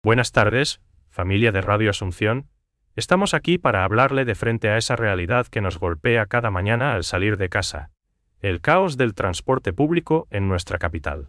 Buenas tardes, familia de Radio Asunción. Estamos aquí para hablarle de frente a esa realidad que nos golpea cada mañana al salir de casa: el caos del transporte público en nuestra capital.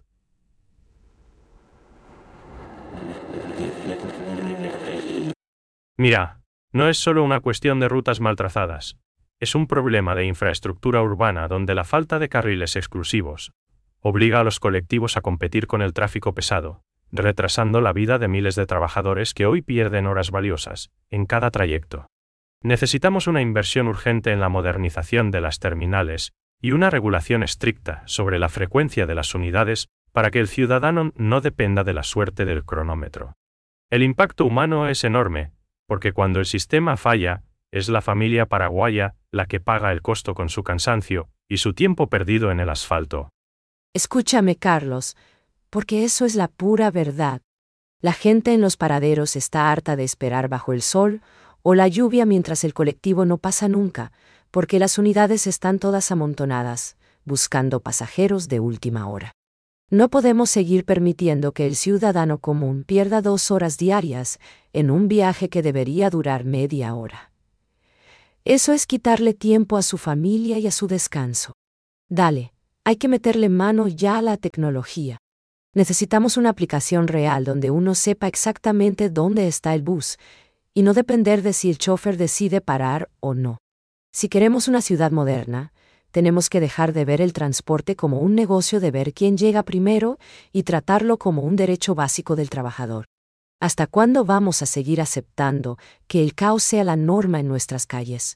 Mira, no es solo una cuestión de rutas mal trazadas. Es un problema de infraestructura urbana donde la falta de carriles exclusivos obliga a los colectivos a competir con el tráfico pesado, retrasando la vida de miles de trabajadores que hoy pierden horas valiosas en cada trayecto. Necesitamos una inversión urgente en la modernización de las terminales y una regulación estricta sobre la frecuencia de las unidades para que el ciudadano no dependa de la suerte del cronómetro. El impacto humano es enorme, porque cuando el sistema falla, es la familia paraguaya la que paga el costo con su cansancio y su tiempo perdido en el asfalto. Escúchame, Carlos, porque eso es la pura verdad. La gente en los paraderos está harta de esperar bajo el sol o la lluvia mientras el colectivo no pasa nunca, porque las unidades están todas amontonadas, buscando pasajeros de última hora. No podemos seguir permitiendo que el ciudadano común pierda 2 horas diarias en un viaje que debería durar media hora. Eso es quitarle tiempo a su familia y a su descanso. Dale, hay que meterle mano ya a la tecnología. Necesitamos una aplicación real donde uno sepa exactamente dónde está el bus y no depender de si el chofer decide parar o no. Si queremos una ciudad moderna, tenemos que dejar de ver el transporte como un negocio de ver quién llega primero y tratarlo como un derecho básico del trabajador. ¿Hasta cuándo vamos a seguir aceptando que el caos sea la norma en nuestras calles?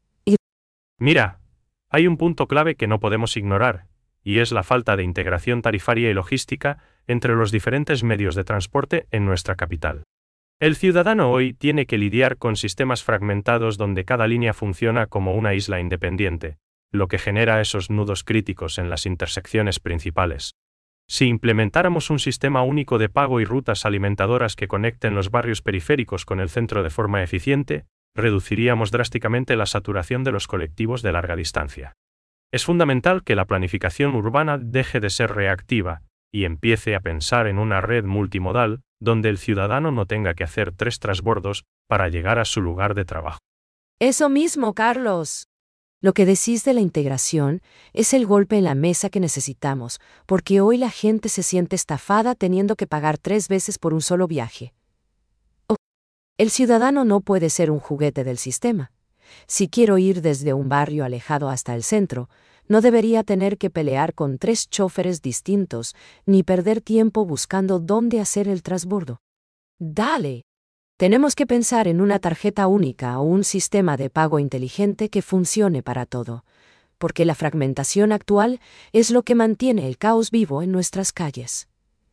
Mira, hay un punto clave que no podemos ignorar, y es la falta de integración tarifaria y logística entre los diferentes medios de transporte en nuestra capital. El ciudadano hoy tiene que lidiar con sistemas fragmentados donde cada línea funciona como una isla independiente, lo que genera esos nudos críticos en las intersecciones principales. Si implementáramos un sistema único de pago y rutas alimentadoras que conecten los barrios periféricos con el centro de forma eficiente, reduciríamos drásticamente la saturación de los colectivos de larga distancia. Es fundamental que la planificación urbana deje de ser reactiva y empiece a pensar en una red multimodal donde el ciudadano no tenga que hacer 3 transbordos para llegar a su lugar de trabajo. Eso mismo, Carlos. Lo que decís de la integración es el golpe en la mesa que necesitamos, porque hoy la gente se siente estafada teniendo que pagar 3 veces por un solo viaje. El ciudadano no puede ser un juguete del sistema. Si quiero ir desde un barrio alejado hasta el centro, no debería tener que pelear con 3 choferes distintos, ni perder tiempo buscando dónde hacer el transbordo. Dale. Tenemos que pensar en una tarjeta única o un sistema de pago inteligente que funcione para todo, porque la fragmentación actual es lo que mantiene el caos vivo en nuestras calles.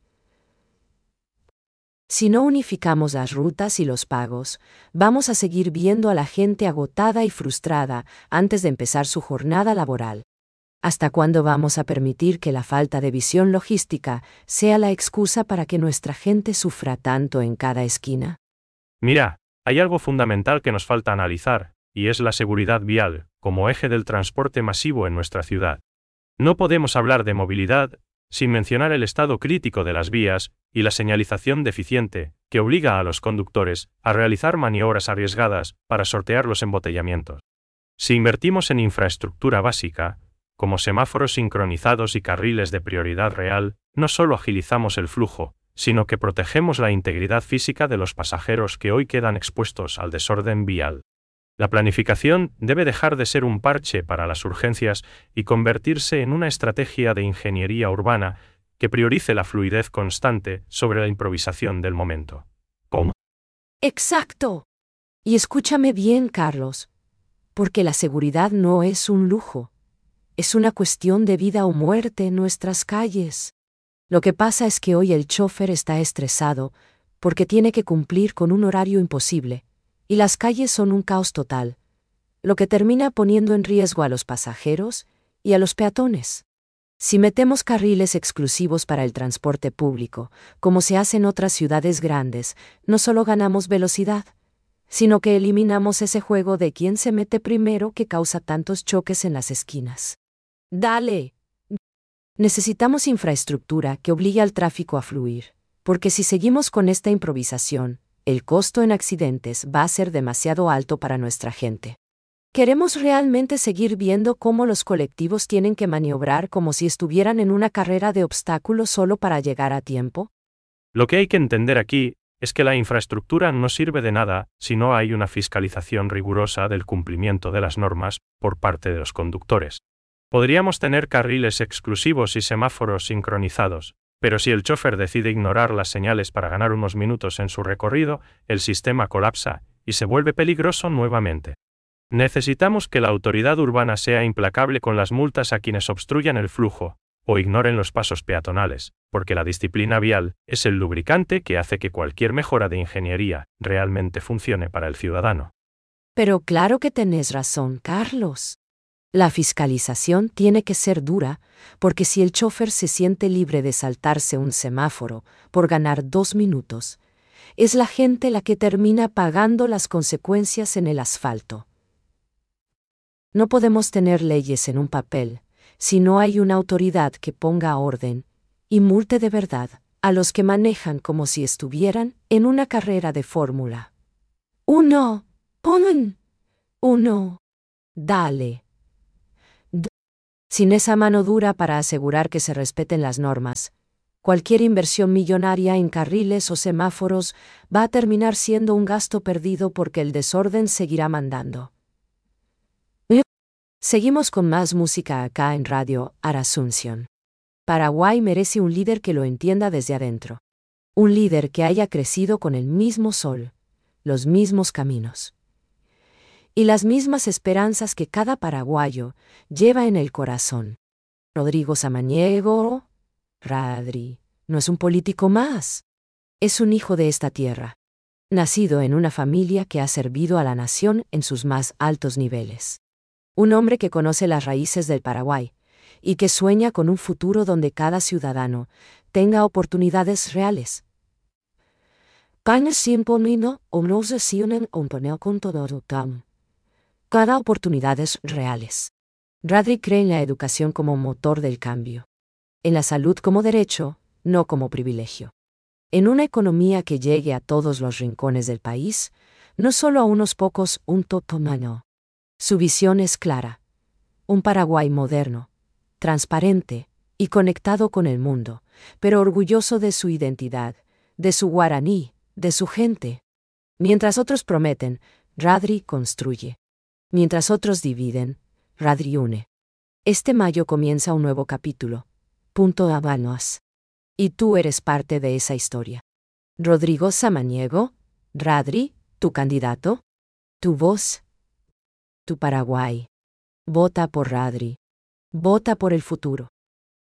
Si no unificamos las rutas y los pagos, vamos a seguir viendo a la gente agotada y frustrada antes de empezar su jornada laboral. ¿Hasta cuándo vamos a permitir que la falta de visión logística sea la excusa para que nuestra gente sufra tanto en cada esquina? Mira, hay algo fundamental que nos falta analizar, y es la seguridad vial, como eje del transporte masivo en nuestra ciudad. No podemos hablar de movilidad sin mencionar el estado crítico de las vías y la señalización deficiente, que obliga a los conductores a realizar maniobras arriesgadas para sortear los embotellamientos. Si invertimos en infraestructura básica, como semáforos sincronizados y carriles de prioridad real, no solo agilizamos el flujo, sino que protegemos la integridad física de los pasajeros que hoy quedan expuestos al desorden vial. La planificación debe dejar de ser un parche para las urgencias y convertirse en una estrategia de ingeniería urbana que priorice la fluidez constante sobre la improvisación del momento. ¿Cómo? ¡Exacto! Y escúchame bien, Carlos, porque la seguridad no es un lujo. Es una cuestión de vida o muerte en nuestras calles. Lo que pasa es que hoy el chofer está estresado porque tiene que cumplir con un horario imposible, y las calles son un caos total, lo que termina poniendo en riesgo a los pasajeros y a los peatones. Si metemos carriles exclusivos para el transporte público, como se hace en otras ciudades grandes, no solo ganamos velocidad, sino que eliminamos ese juego de quién se mete primero que causa tantos choques en las esquinas. Dale. Necesitamos infraestructura que obligue al tráfico a fluir, Porque si seguimos con esta improvisación, el costo en accidentes va a ser demasiado alto para nuestra gente. ¿Queremos realmente seguir viendo cómo los colectivos tienen que maniobrar como si estuvieran en una carrera de obstáculos solo para llegar a tiempo? Lo que hay que entender aquí es que la infraestructura no sirve de nada si no hay una fiscalización rigurosa del cumplimiento de las normas por parte de los conductores. Podríamos tener carriles exclusivos y semáforos sincronizados, pero si el chofer decide ignorar las señales para ganar unos minutos en su recorrido, el sistema colapsa y se vuelve peligroso nuevamente. Necesitamos que la autoridad urbana sea implacable con las multas a quienes obstruyan el flujo o ignoren los pasos peatonales, porque la disciplina vial es el lubricante que hace que cualquier mejora de ingeniería realmente funcione para el ciudadano. Pero claro que tenés razón, Carlos. La fiscalización tiene que ser dura, porque si el chofer se siente libre de saltarse un semáforo por ganar 2 minutos, es la gente la que termina pagando las consecuencias en el asfalto. No podemos tener leyes en un papel si no hay una autoridad que ponga orden y multe de verdad a los que manejan como si estuvieran en una carrera de Fórmula 1. ¡Pon! 1. Dale. Sin esa mano dura para asegurar que se respeten las normas, cualquier inversión millonaria en carriles o semáforos va a terminar siendo un gasto perdido porque el desorden seguirá mandando. Seguimos con más música acá en Radio Asunción. Paraguay merece un líder que lo entienda desde adentro. Un líder que haya crecido con el mismo sol, los mismos caminos y las mismas esperanzas que cada paraguayo lleva en el corazón. Rodrigo Samaniego, Radri, no es un político más. Es un hijo de esta tierra, nacido en una familia que ha servido a la nación en sus más altos niveles. Un hombre que conoce las raíces del Paraguay y que sueña con un futuro donde cada ciudadano tenga oportunidades reales. Cada oportunidades reales. Radri cree en la educación como motor del cambio. En la salud como derecho, no como privilegio. En una economía que llegue a todos los rincones del país, no solo a unos pocos, un totomano. Su visión es clara. Un Paraguay moderno, transparente y conectado con el mundo, pero orgulloso de su identidad, de su guaraní, de su gente. Mientras otros prometen, Radri construye. Mientras otros dividen, Radri une. Este mayo comienza un nuevo capítulo. Punto Habanos. Y tú eres parte de esa historia. Rodrigo Samaniego, Radri, tu candidato, tu voz, tu Paraguay. Vota por Radri. Vota por el futuro.